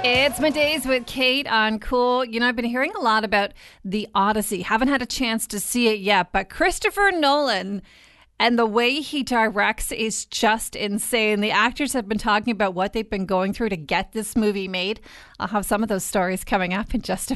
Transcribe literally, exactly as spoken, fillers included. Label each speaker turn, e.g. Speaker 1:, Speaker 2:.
Speaker 1: It's Middays with Kate on Cool. You know, I've been hearing a lot about The Odyssey. Haven't had a chance to see it yet, but Christopher Nolan and the way he directs is just insane. The actors have been talking about what they've been going through to get this movie made. I'll have some of those stories coming up in just a